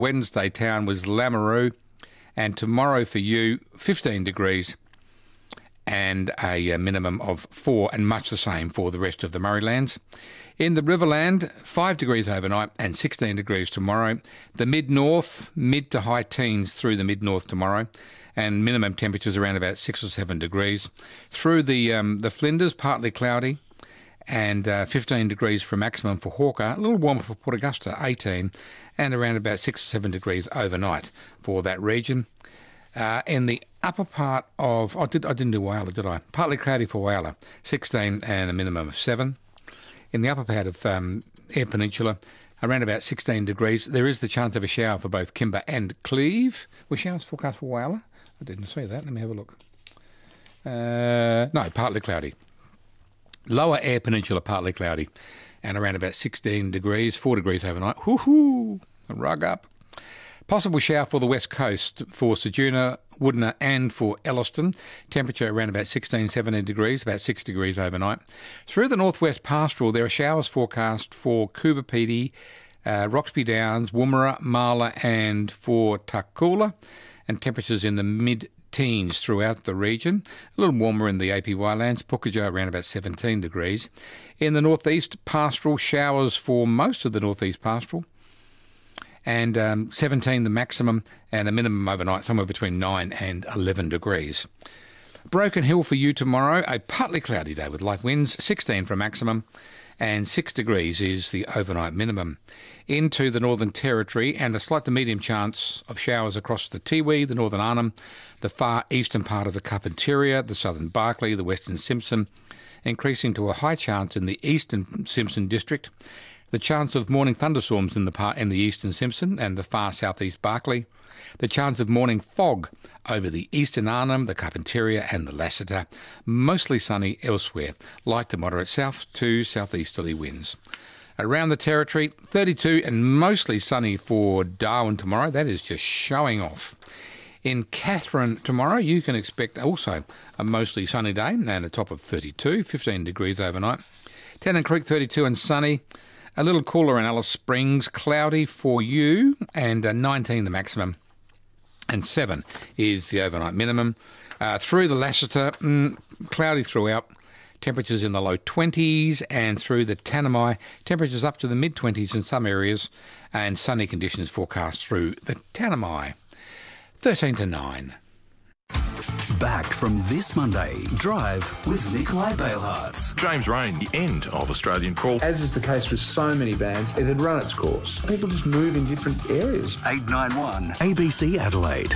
Wednesday town was Lameroo, and tomorrow for you, 15 degrees and a minimum of 4, and much the same for the rest of the Murraylands. In the Riverland, 5 degrees overnight and 16 degrees tomorrow. The mid-north, mid to high teens through the mid-north tomorrow, and minimum temperatures around about 6 or 7 degrees. Through the Flinders, partly cloudy, and 15 degrees for maximum for Hawker, a little warmer for Port Augusta, 18, and around about 6 or 7 degrees overnight for that region. In the upper part of... I didn't do Whyalla, did I? Partly cloudy for Whyalla, 16 and a minimum of 7. In the upper part of Eyre Peninsula, around about 16 degrees. There is the chance of a shower for both Kimber and Cleve. Were showers forecast for Whyalla? I didn't see that. Let me have a look. No, partly cloudy. Lower Eyre Peninsula, partly cloudy, and around about 16 degrees, 4 degrees overnight. Woohoo! A rug up. Possible shower for the west coast for Ceduna, Woodner and for Elliston. Temperature around about 16, 17 degrees, about 6 degrees overnight. Through the northwest pastoral, there are showers forecast for Coober Pedy, Roxby Downs, Woomera, Marla and for Tarcoola, and temperatures in the mid-teens throughout the region. A little warmer in the APY lands, Pukaja around about 17 degrees. In the northeast pastoral, showers for most of the northeast pastoral, and 17 the maximum, and a minimum overnight somewhere between 9 and 11 degrees. Broken Hill for you tomorrow, a partly cloudy day with light winds, 16 for a maximum, and 6 degrees is the overnight minimum. Into the Northern Territory, and a slight to medium chance of showers across the Tiwi, the Northern Arnhem, the far eastern part of the Carpentaria, the Southern Barkly, the Western Simpson, increasing to a high chance in the Eastern Simpson district. The chance of morning thunderstorms in the Eastern Simpson and the far southeast Barkly. The chance of morning fog over the Eastern Arnhem, the Carpentaria and the Lassiter. Mostly sunny elsewhere. Light to moderate south to southeasterly winds. Around the Territory, 32 and mostly sunny for Darwin tomorrow. That is just showing off. In Katherine tomorrow, you can expect also a mostly sunny day and a top of 32, 15 degrees overnight. Tennant Creek, 32 and sunny. A little cooler in Alice Springs, cloudy for you, and 19 the maximum, and 7 is the overnight minimum. Through the Lassiter, cloudy throughout, temperatures in the low 20s, and through the Tanami, temperatures up to the mid-20s in some areas, and sunny conditions forecast through the Tanami. 13 to 9. Back from this Monday, Drive with Nikolai Bailhartz. James Rain, the end of Australian Crawl. As is the case with so many bands, it had run its course. People just move in different areas. 891 ABC Adelaide.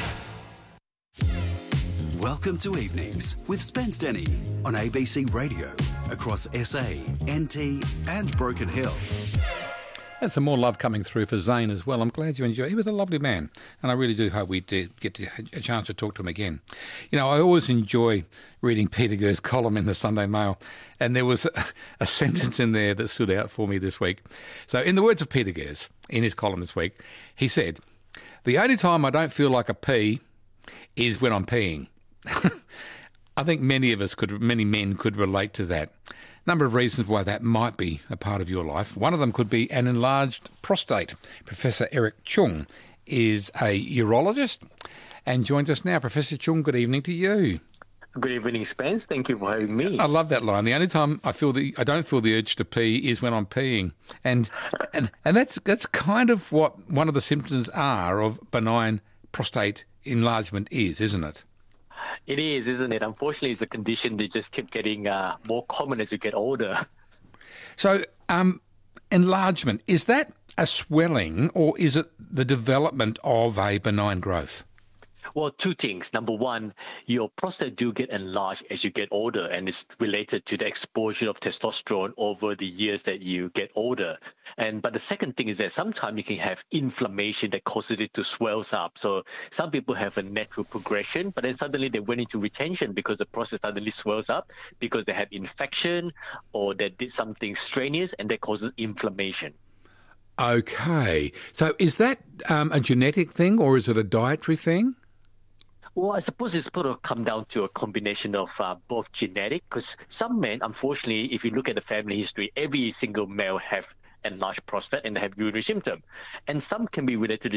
Welcome to Evenings with Spence Denny on ABC Radio across SA, NT and Broken Hill. And some more love coming through for Zane as well. I'm glad you enjoyed it. He was a lovely man, and I really do hope we did get a chance to talk to him again. You know, I always enjoy reading Peter Gurr's column in the Sunday Mail, and there was a sentence in there that stood out for me this week. So in the words of Peter Gurr, in his column this week, he said, "The only time I don't feel like a pea is when I'm peeing." I think many men could relate to that. Number of reasons why that might be a part of your life. One of them could be an enlarged prostate. Professor Eric Chung is a urologist and joins us now. Professor Chung, good evening to you. Good evening, Spence. Thank you for having me. I love that line. The only time I don't feel the urge to pee is when I'm peeing, and that's kind of what one of the symptoms are of benign prostate enlargement is, isn't it? It is, isn't it? Unfortunately, it's a condition that just keeps getting more common as you get older. So, enlargement, is that a swelling or is it the development of a benign growth? Well, two things. Number one, your prostate do get enlarged as you get older, and it's related to the exposure of testosterone over the years that you get older. But the second thing is that sometimes you can have inflammation that causes it to swell up. So some people have a natural progression, but then suddenly they went into retention because the prostate suddenly swells up because they have infection or they did something strenuous, and that causes inflammation. Okay. So is that a genetic thing or is it a dietary thing? Well, I suppose it's sort of come down to a combination of both genetic, because some men, unfortunately, if you look at the family history, every single male have enlarged prostate and they have urinary symptom. And some can be related to